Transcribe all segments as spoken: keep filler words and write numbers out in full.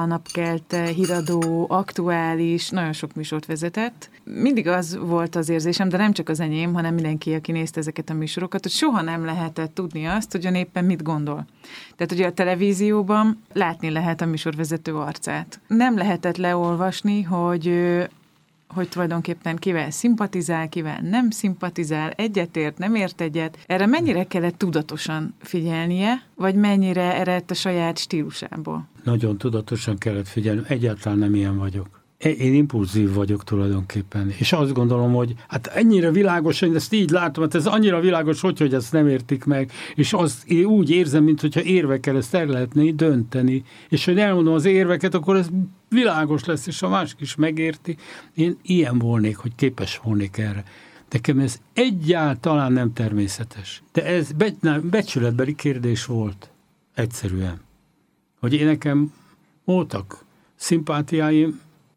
a Napkelte, Híradó, Aktuális, nagyon sok műsort vezetett. Mindig az volt az érzésem, de nem csak az enyém, hanem mindenki, aki nézte ezeket a műsorokat, hogy soha nem lehetett tudni azt, hogy ön éppen mit gondol. Tehát ugye a televízióban látni lehet a műsorvezető arcát. Nem lehetett leolvasni, hogy hogy tulajdonképpen kivel szimpatizál, kivel nem szimpatizál, egyetért, nem ért egyet. Erre mennyire kellett tudatosan figyelnie, vagy mennyire eredt a saját stílusából? Nagyon tudatosan kellett figyelni, egyáltalán nem ilyen vagyok. Én impulzív vagyok tulajdonképpen, és azt gondolom, hogy hát ennyire világos, hogy ezt így látom, hát ez annyira világos, hogy, hogy ezt nem értik meg, és azt én úgy érzem, mintha érvekkel ezt el lehetne dönteni, és hogy elmondom az érveket, akkor ez világos lesz, és a másik is megérti. Én ilyen volnék, hogy képes volnék erre. Nekem ez egyáltalán nem természetes. De ez becsületbeli kérdés volt, egyszerűen. Hogy én nekem voltak szimpátiáim,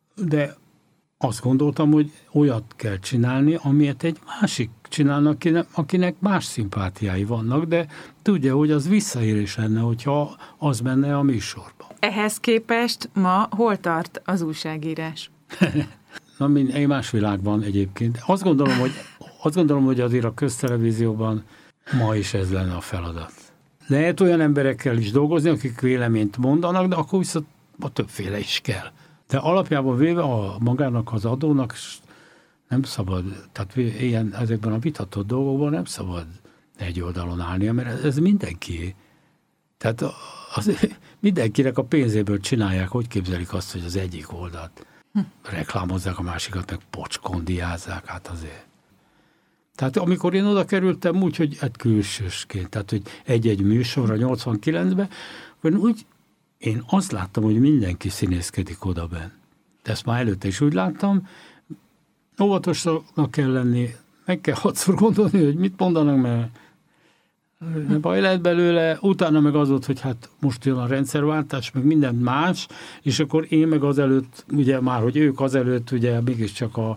de azt gondoltam, hogy olyat kell csinálni, amilyet egy másik csinálnak, akinek más szimpátiái vannak, de tudja, hogy az visszaérés lenne, hogyha az menne a műsorban. Ehhez képest ma hol tart az újságírás? Na, én más világban egyébként. Azt gondolom, hogy, azt gondolom, hogy azért a köztelevízióban ma is ez lenne a feladat. Lehet olyan emberekkel is dolgozni, akik véleményt mondanak, de akkor viszont a többféle is kell. De alapjában véve a magának az adónak nem szabad, tehát ilyen, ezekben a vitatott dolgokban nem szabad egy oldalon állnia, mert ez mindenki. Tehát az, mindenkinek a pénzéből csinálják, hogy képzelik azt, hogy az egyik oldalt hm. reklámozzák, a másikat meg pocskondiázzák, hát azért. Tehát amikor én oda kerültem úgy, hogy hát külsősként, tehát hogy egy-egy műsorra nyolcvankilencben, vagy úgy én azt láttam, hogy mindenki színészkedik odaben. De ezt már előtte is úgy láttam, óvatosnak kell lenni, meg kell hatszor gondolni, hogy mit mondanak, mert baj lehet belőle, utána meg az volt, hogy hát most jön a rendszerváltás, meg minden más, és akkor én meg azelőtt, ugye már, hogy ők azelőtt, ugye mégiscsak a,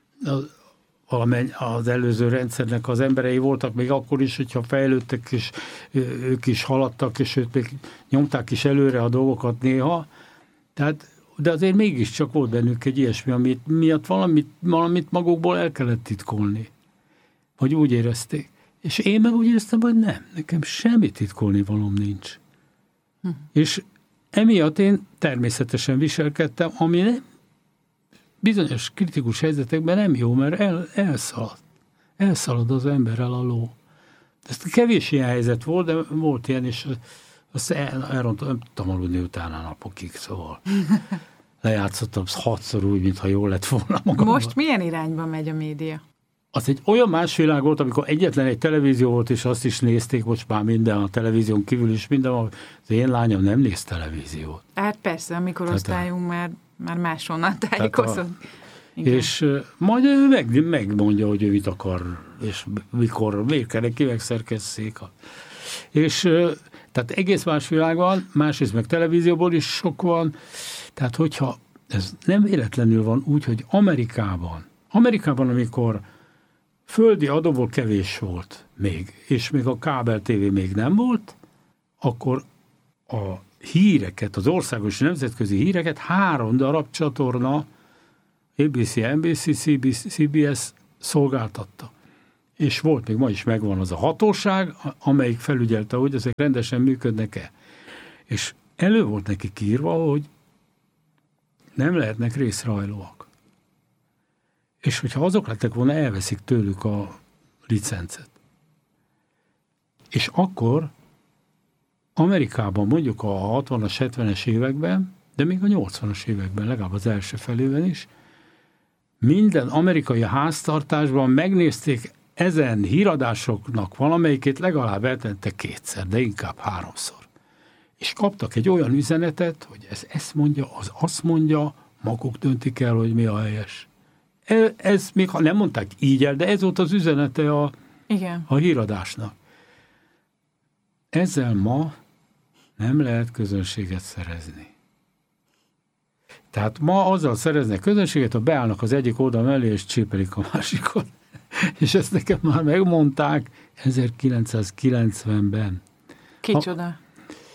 a az előző rendszernek az emberei voltak még akkor is, hogyha fejlődtek, és ők is haladtak, és ők még nyomták is előre a dolgokat néha. Tehát, de azért mégiscsak volt bennük egy ilyesmi, amit miatt valamit, valamit magukból el kellett titkolni. Vagy úgy érezték. És én meg úgy éreztem, hogy nem, nekem semmi titkolni valóm nincs. Hm. És emiatt én természetesen viselkedtem, ami nem bizonyos kritikus helyzetekben nem jó, mert el, elszalad. Elszalad az emberrel a ló. Ez kevés ilyen helyzet volt, de volt ilyen, és azt el, elrontom, nem tudtam aludni utána napokig, szóval lejátszottam hatszor úgy, mintha jól lett volna magamban. Most milyen irányba megy a média? Az egy olyan más világ volt, amikor egyetlen egy televízió volt, és azt is nézték, most már minden a televízión kívül is, minden, az én lányom nem néz televíziót. Hát persze, a mikorosztályunk már már máshonnan tájékozott. És uh, majd ő meg, megmondja, hogy ő mit akar, és mikor, miért kell neki megszerkesszék. És uh, tehát egész más világ van, másrészt meg televízióból is sok van, tehát hogyha ez nem véletlenül van úgy, hogy Amerikában, Amerikában, amikor földi adóból kevés volt még, és még a kábel tévé még nem volt, akkor a híreket, az országos nemzetközi híreket három darab csatorna, á bé cé, en bé cé, cé bé es szolgáltatta. És volt, még ma is megvan az a hatóság, amelyik felügyelte, hogy ezek rendesen működnek-e. És elő volt neki írva, hogy nem lehetnek részrehajlóak. És hogyha azok lettek volna, elveszik tőlük a licencet. És akkor Amerikában mondjuk a hatvanas, hetvenes években, de még a nyolcvanas években, legalább az első felében is, minden amerikai háztartásban megnézték ezen híradásoknak valamelyikét legalább eltente kétszer, de inkább háromszor. És kaptak egy olyan üzenetet, hogy ez ezt mondja, az azt mondja, maguk döntik el, hogy mi a helyes. Ez, ez még ha nem mondták így el, de ez volt az üzenete a, Igen. a híradásnak. Ezzel ma nem lehet közönséget szerezni. Tehát ma azzal szereznek közönséget, ha beállnak az egyik oldal mellé, és csépelik a másikot. És ezt nekem már megmondták ezerkilencszázkilencvenben. Kicsoda? A,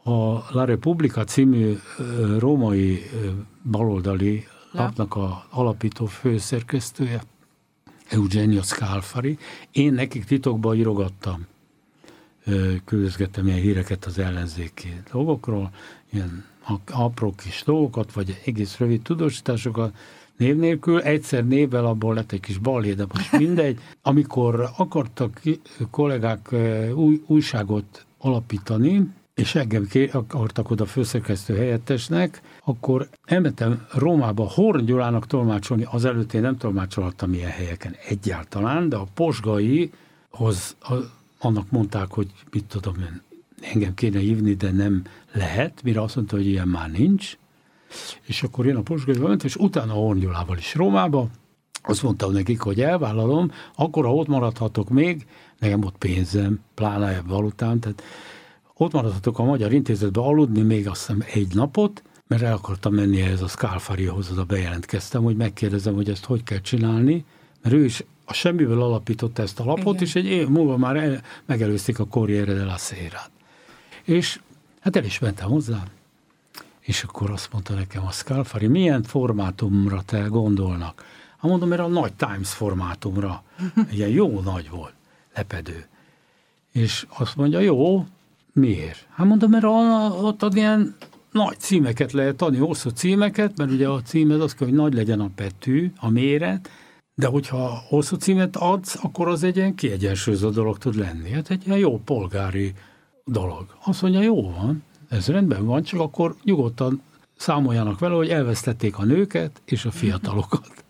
a La Repubblica című római baloldali lapnak a alapító főszerkesztője, Eugenio Scalfari. Én nekik titokban írogattam, küldözgettem ilyen híreket az ellenzéki dolgokról, ilyen apró kis dolgokat, vagy egész rövid tudósításokat, név nélkül, egyszer névvel abból lett egy kis balhé, de most mindegy. Amikor akartak kollégák új, újságot alapítani, és engem akartak oda főszerkesztő helyettesnek, akkor elmentem Rómába Horn Gyulának tolmácsolni, azelőtt én nem tolmácsolhattam ilyen helyeken egyáltalán, de a Posgaihoz annak mondták, hogy mit tudom én, engem kéne hívni, de nem lehet, mire azt mondta, hogy ilyen már nincs. És akkor én a Posgaiba mentem, és utána Horn Gyulával is Rómába, azt mondtam nekik, hogy elvállalom, akkor ha ott maradhatok még, nekem ott pénzem, pláne valutám, tehát ott maradhatok a Magyar Intézetbe aludni még azt hiszem egy napot, mert el akartam menni ehhez a Scalfarihoz, oda bejelentkeztem, hogy megkérdezem, hogy ezt hogy kell csinálni, mert ő is a semmiből alapította ezt a lapot, igen. És egy év múlva már el, megelőzték a Corriere della Sera-t. És hát el is mentem hozzá, és akkor azt mondta nekem a Scalfari, milyen formátumra te gondolnak? Hát mondom, mert a nagy Times formátumra, ilyen jó nagy volt, lepedő. És azt mondja, jó, miért? Hát mondom, mert ott ad ilyen nagy címeket lehet adni, hosszú címeket, mert ugye a címed az kell, hogy nagy legyen a betű, a méret, de hogyha hosszú címet adsz, akkor az egy ilyen kiegyensúlyozott dolog tud lenni. Hát egy ilyen jó polgári dolog. Azt mondja, jó van, ez rendben van, csak akkor nyugodtan számoljanak vele, hogy elvesztették a nőket és a fiatalokat.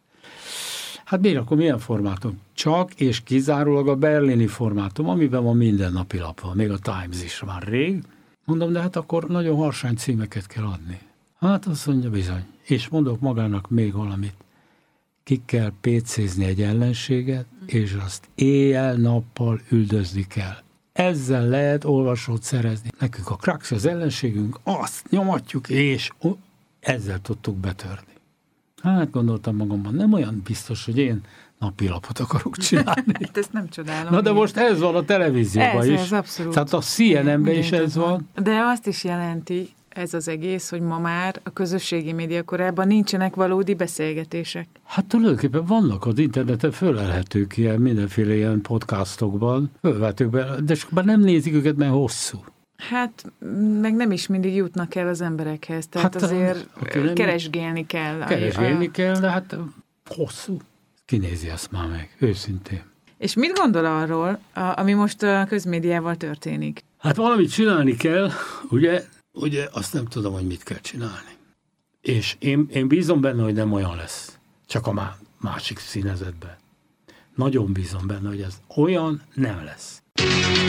Hát miért akkor milyen formátum? Csak és kizárólag a berlini formátum, amiben van minden napi lap van, még a Times is már rég. Mondom, de hát akkor nagyon harsány címeket kell adni. Hát azt mondja bizony. És mondok magának még valamit. Ki kell pécézni egy ellenséget, és azt éjjel-nappal üldözni kell. Ezzel lehet olvasót szerezni. Nekünk a Krax az ellenségünk, azt nyomatjuk, és ezzel tudtuk betörni. Hát gondoltam magamban, nem olyan biztos, hogy én napilapot akarok csinálni. Hát ezt nem csodálom. Na de én. Most ez van a televízióban ez, is. Ez abszolút. Tehát a C N N-ben is ez van. van. De azt is jelenti ez az egész, hogy ma már a közösségi média korában nincsenek valódi beszélgetések. Hát tulajdonképpen vannak az interneten fölelhetők ilyen mindenféle ilyen podcastokban, fölvehetők be, de csak már nem nézik őket, mert hosszú. Hát, meg nem is mindig jutnak el az emberekhez, tehát hát, azért keresgélni kell. Keresgélni a... kell, de hát hosszú. Kinézi ezt már meg, őszintén. És mit gondol arról, ami most a közmédiával történik? Hát valamit csinálni kell, ugye, ugye azt nem tudom, hogy mit kell csinálni. És én, én bízom benne, hogy nem olyan lesz, csak a másik színezetben. Nagyon bízom benne, hogy ez olyan nem lesz.